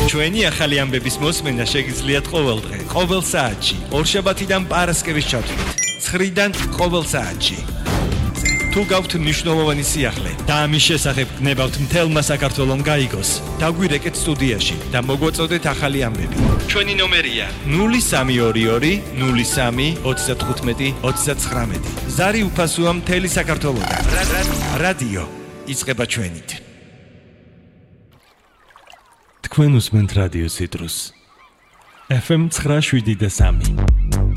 ჩვენი ახალი ამბების მოსმენა შეგიძლიათ ყოველ დღე, ყოველ საათში, ორშაბათიდან პარასკევის ჩათვლით, 9-დან ყოველ საათში. თუ გაქვთ მნიშვნელოვანი სიახლე და ამის შესახებ გნებავთ მთელმა საქართველომ გაიგოს, დაგვირეკეთ სტუდიაში და მოგვაწოდეთ ახალი ამბები. ჩვენი ნომერია 0322 03 35 39. ზარი უფასოა მთელი საქართველოდან. რადიო იწყება ჩვენით. თქვენ უსმენთ რადიო ციტრუს FM 97.3.